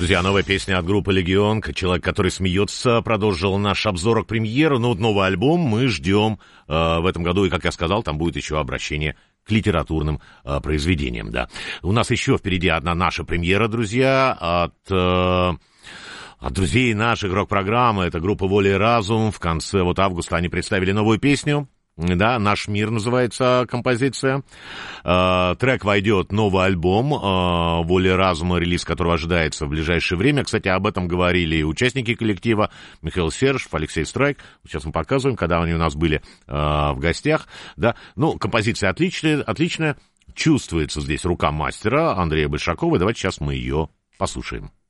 Друзья, новая песня от группы «Легион». Человек, который смеется, продолжил наш обзор к премьеру. Ну, вот новый альбом мы ждем в этом году. И, как я сказал, там будет еще обращение к литературным произведениям, да. У нас еще впереди одна наша премьера, друзья, от друзей наших рок-программы. Это группа «Воля и разум». В конце вот августа они представили новую песню. Да, «Наш мир» называется композиция. Трек войдет в новый альбом «Воля и разума», релиз которого ожидается в ближайшее время. Кстати, об этом говорили и участники коллектива Михаил Сержев, Алексей Страйк. Сейчас мы показываем, когда они у нас были в гостях. Да. Ну, композиция отличная. Чувствуется здесь рука мастера Андрея Большакова. Давайте сейчас мы ее послушаем.